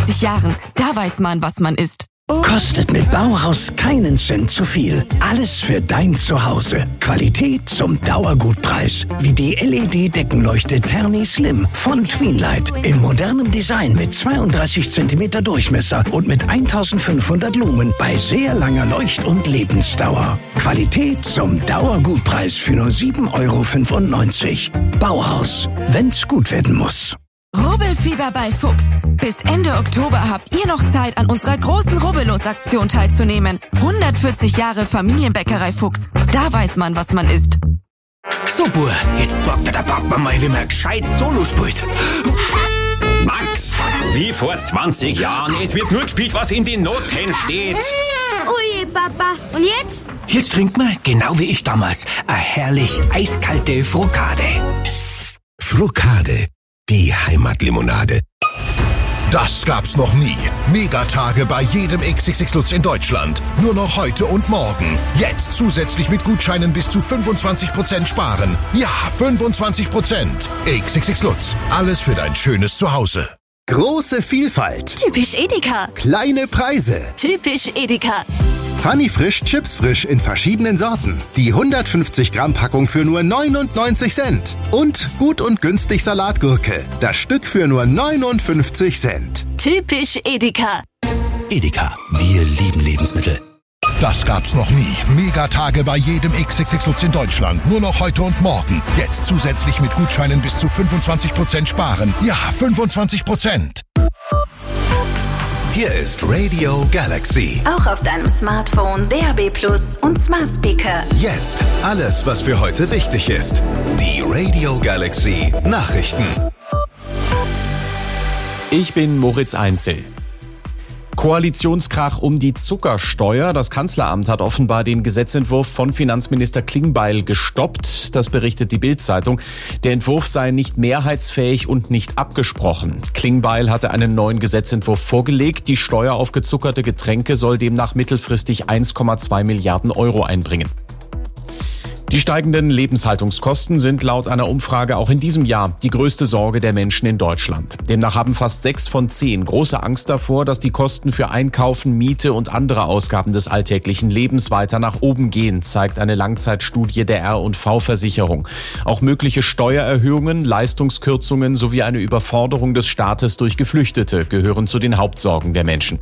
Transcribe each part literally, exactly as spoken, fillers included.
hundertvierzig Jahren. Da weiß man, was man ist. Kostet mit Bauhaus keinen Cent zu viel. Alles für dein Zuhause. Qualität zum Dauergutpreis. Wie die L E D-Deckenleuchte Terni Slim von Tweenlight. In modernem Design mit zweiunddreißig Zentimeter Durchmesser und mit eintausendfünfhundert Lumen bei sehr langer Leucht- und Lebensdauer. Qualität zum Dauergutpreis für nur sieben Euro fünfundneunzig. Bauhaus, wenn's gut werden muss. Rubbelfieber bei Fuchs. Bis Ende Oktober habt ihr noch Zeit, an unserer großen Rubbellos-Aktion teilzunehmen. hundertvierzig Jahre Familienbäckerei Fuchs. Da weiß man, was man isst. So, Bur, jetzt sagt der Papa mal, wie man gescheit Solo spielt. Max, wie vor zwanzig Jahren. Es wird nur gespielt, was in den Noten steht. Ui, Papa. Und jetzt? Jetzt trinkt man, genau wie ich damals, eine herrlich eiskalte Frokade. Frokade, die Heimatlimonade. Das gab's noch nie. Megatage bei jedem X X X Lutz in Deutschland. Nur noch heute und morgen. Jetzt zusätzlich mit Gutscheinen bis zu fünfundzwanzig Prozent sparen. Ja, fünfundzwanzig Prozent. X X X Lutz. Alles für dein schönes Zuhause. Große Vielfalt. Typisch Edeka. Kleine Preise. Typisch Edeka. Funny Frisch, Chips Frisch in verschiedenen Sorten. Die hundertfünfzig Gramm Packung für nur neunundneunzig Cent. Und gut und günstig Salatgurke. Das Stück für nur neunundfünfzig Cent. Typisch Edeka. Edeka, wir lieben Lebensmittel. Das gab's noch nie. Megatage bei jedem X X X Lutz in Deutschland. Nur noch heute und morgen. Jetzt zusätzlich mit Gutscheinen bis zu fünfundzwanzig Prozent sparen. Ja, fünfundzwanzig Prozent. Hier ist Radio Galaxy. Auch auf deinem Smartphone, D A B Plus und Smart Speaker. Jetzt alles, was für heute wichtig ist. Die Radio Galaxy Nachrichten. Ich bin Moritz Einzel. Koalitionskrach um die Zuckersteuer. Das Kanzleramt hat offenbar den Gesetzentwurf von Finanzminister Klingbeil gestoppt. Das berichtet die Bild-Zeitung. Der Entwurf sei nicht mehrheitsfähig und nicht abgesprochen. Klingbeil hatte einen neuen Gesetzentwurf vorgelegt. Die Steuer auf gezuckerte Getränke soll demnach mittelfristig eins Komma zwei Milliarden Euro einbringen. Die steigenden Lebenshaltungskosten sind laut einer Umfrage auch in diesem Jahr die größte Sorge der Menschen in Deutschland. Demnach haben fast sechs von zehn große Angst davor, dass die Kosten für Einkaufen, Miete und andere Ausgaben des alltäglichen Lebens weiter nach oben gehen, zeigt eine Langzeitstudie der R und V-Versicherung. Auch mögliche Steuererhöhungen, Leistungskürzungen sowie eine Überforderung des Staates durch Geflüchtete gehören zu den Hauptsorgen der Menschen.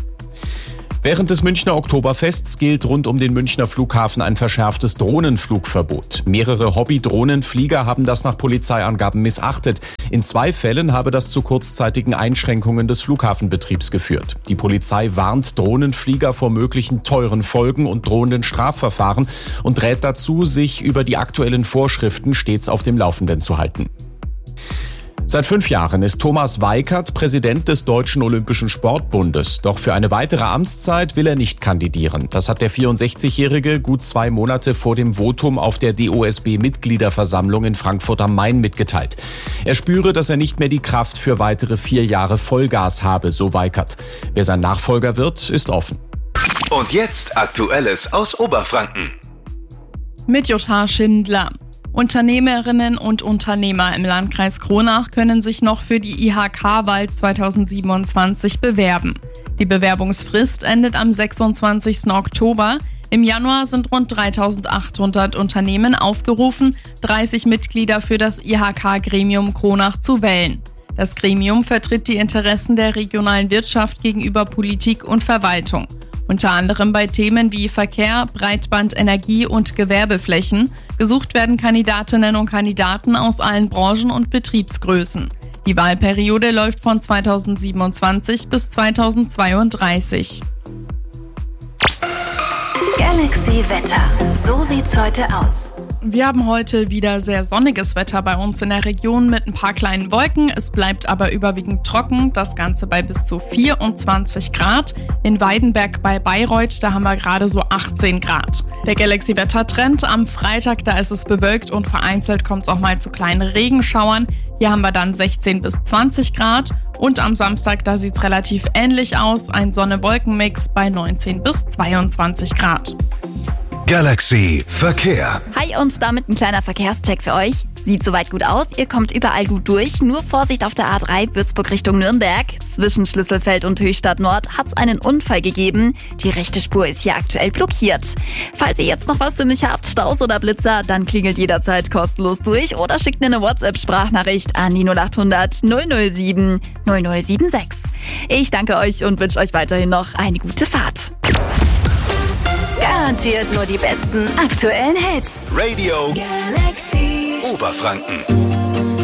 Während des Münchner Oktoberfests gilt rund um den Münchner Flughafen ein verschärftes Drohnenflugverbot. Mehrere Hobby-Drohnenflieger haben das nach Polizeiangaben missachtet. In zwei Fällen habe das zu kurzzeitigen Einschränkungen des Flughafenbetriebs geführt. Die Polizei warnt Drohnenflieger vor möglichen teuren Folgen und drohenden Strafverfahren und rät dazu, sich über die aktuellen Vorschriften stets auf dem Laufenden zu halten. Seit fünf Jahren ist Thomas Weikert Präsident des Deutschen Olympischen Sportbundes. Doch für eine weitere Amtszeit will er nicht kandidieren. Das hat der vierundsechzigjährige gut zwei Monate vor dem Votum auf der D O S B-Mitgliederversammlung in Frankfurt am Main mitgeteilt. Er spüre, dass er nicht mehr die Kraft für weitere vier Jahre Vollgas habe, so Weikert. Wer sein Nachfolger wird, ist offen. Und jetzt Aktuelles aus Oberfranken. Mit Jutta Schindler. Unternehmerinnen und Unternehmer im Landkreis Kronach können sich noch für die I H K-Wahl zweitausendsiebenundzwanzig bewerben. Die Bewerbungsfrist endet am sechsundzwanzigsten Oktober. Im Januar sind rund dreitausendachthundert Unternehmen aufgerufen, dreißig Mitglieder für das I H K-Gremium Kronach zu wählen. Das Gremium vertritt die Interessen der regionalen Wirtschaft gegenüber Politik und Verwaltung. Unter anderem bei Themen wie Verkehr, Breitband, Energie und Gewerbeflächen. Gesucht werden Kandidatinnen und Kandidaten aus allen Branchen und Betriebsgrößen. Die Wahlperiode läuft von zweitausendsiebenundzwanzig bis zweitausendzweiunddreißig. Galaxy Wetter. So sieht's heute aus. Wir haben heute wieder sehr sonniges Wetter bei uns in der Region mit ein paar kleinen Wolken. Es bleibt aber überwiegend trocken, das Ganze bei bis zu vierundzwanzig Grad. In Weidenberg bei Bayreuth, da haben wir gerade so achtzehn Grad. Der Galaxy-Wetter-Trend am Freitag, da ist es bewölkt und vereinzelt kommt es auch mal zu kleinen Regenschauern. Hier haben wir dann sechzehn bis zwanzig Grad. Und am Samstag, da sieht es relativ ähnlich aus. Ein Sonne-Wolken-Mix bei neunzehn bis zweiundzwanzig Grad. Galaxy Verkehr. Hi und damit ein kleiner Verkehrscheck für euch. Sieht soweit gut aus, ihr kommt überall gut durch. Nur Vorsicht auf der A drei Würzburg Richtung Nürnberg. Zwischen Schlüsselfeld und Höchstadt Nord hat es einen Unfall gegeben. Die rechte Spur ist hier aktuell blockiert. Falls ihr jetzt noch was für mich habt, Staus oder Blitzer, dann klingelt jederzeit kostenlos durch oder schickt mir eine WhatsApp-Sprachnachricht an die null acht hundert null null sieben null null sieben sechs. Ich danke euch und wünsche euch weiterhin noch eine gute Fahrt. Garantiert nur die besten aktuellen Hits. Radio Galaxy Oberfranken.